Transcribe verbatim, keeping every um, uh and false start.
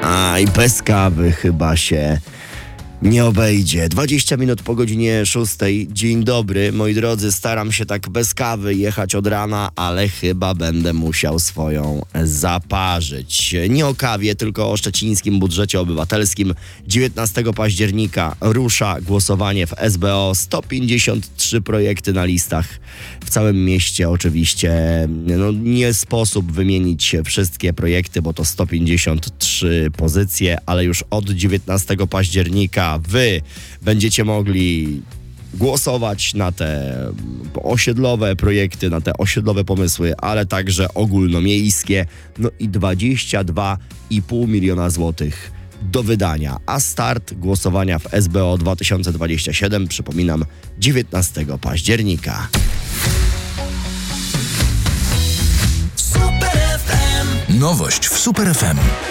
A i bez kawy chyba się nie obejdzie. dwadzieścia minut po godzinie szóstej. Dzień dobry, moi drodzy. Staram się tak bez kawy jechać od rana, ale chyba będę musiał swoją zaparzyć. Nie o kawie, tylko o szczecińskim budżecie obywatelskim. dziewiętnastego października rusza głosowanie w S B O. sto pięćdziesiąt trzy projekty na listach w całym mieście. Oczywiście no, nie sposób wymienić wszystkie projekty, bo to sto pięćdziesiąt trzy pozycje, ale już od dziewiętnastego października wy będziecie mogli głosować na te osiedlowe projekty, na te osiedlowe pomysły, ale także ogólnomiejskie. No i dwadzieścia dwa i pół miliona złotych do wydania. A start głosowania w S B O dwa tysiące dwudziesty siódmy, przypominam, dziewiętnastego października. Nowość w Super F M.